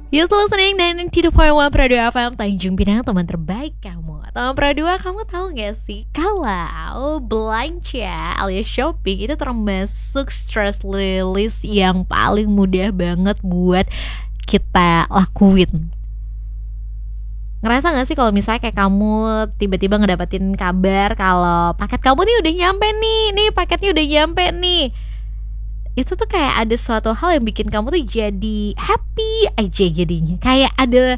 You still listening 92.1 Radio FM Tanjung Pinang, teman terbaik kamu. Teman Pradua, kamu tahu gak sih kalau belanja alias shopping itu termasuk stress release yang paling mudah banget buat kita lakuin. Ngerasa gak sih kalau misalnya kayak kamu tiba-tiba ngedapetin kabar kalau paket kamu nih udah nyampe nih paketnya udah nyampe nih. Itu tuh kayak ada suatu hal yang bikin kamu tuh jadi happy aja jadinya. Kayak ada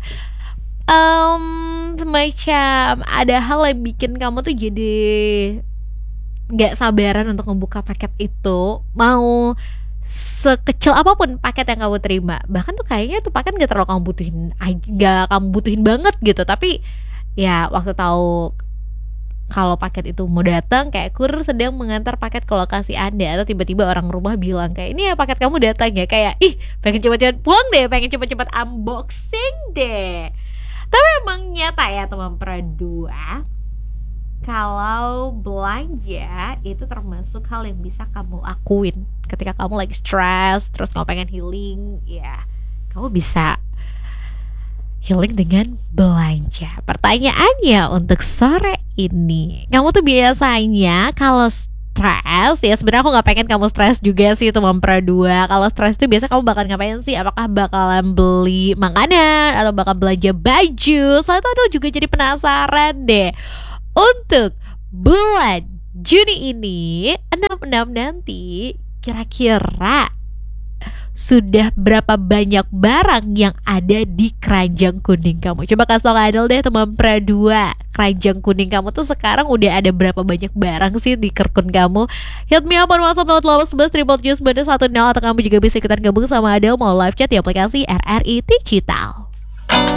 semacam ada hal yang bikin kamu tuh jadi gak sabaran untuk membuka paket itu. Mau sekecil apapun paket yang kamu terima, bahkan tuh kayaknya tuh paket gak terlalu kamu butuhin, gak kamu butuhin banget gitu. Tapi ya waktu tahu kalau paket itu mau datang, kayak kurir sedang mengantar paket ke lokasi Anda, atau tiba-tiba orang rumah bilang kayak, ini ya paket kamu datang ya, kayak ih pengen cepet-cepet pulang deh, pengen cepet-cepet unboxing deh. Tapi emang nyata ya teman Pradua, kalau belanja itu termasuk hal yang bisa kamu lakuin ketika kamu lagi stres, terus kamu pengen healing, ya kamu bisa healing dengan belanja. Pertanyaannya untuk sore ini, kamu tuh biasanya kalau stres, ya sebenarnya aku nggak pengen kamu stres juga sih teman Pradua. Kalau stres itu biasa kamu bakal ngapain sih? Apakah bakalan beli makanan atau bakal belanja baju? Soalnya tuh juga jadi penasaran deh. Untuk bulan Juni ini 66 nanti, kira-kira sudah berapa banyak barang yang ada di keranjang kuning kamu? Coba kasih tau Adel deh teman Pradua, keranjang kuning kamu tuh sekarang udah ada berapa banyak barang sih di kerkun kamu? Hit me up on WhatsApp 0811 atau kamu juga bisa ikutan gabung sama Adel mau live chat di aplikasi RRI Digital.